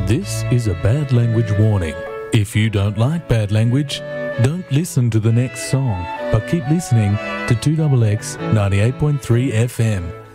This is a bad language warning. If you don't like bad language, don't listen to the next song, but keep listening to 2XX 98.3 FM.